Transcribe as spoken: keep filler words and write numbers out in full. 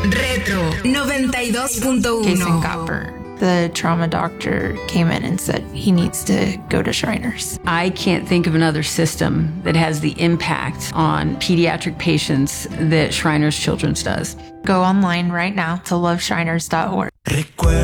Retro noventa y dos punto uno. Jason Gopper, the trauma doctor, came in and said he needs to go to Shriners. I can't think of another system that has the impact on pediatric patients that Shriners Children's does. Go online right now to love shriners dot org.